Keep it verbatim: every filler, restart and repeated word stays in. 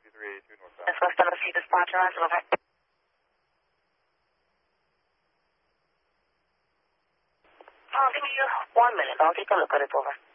two three eight two northbound. That's West Tennessee dispatch, and over. I'll give you one minute. I'll take a look at it, over.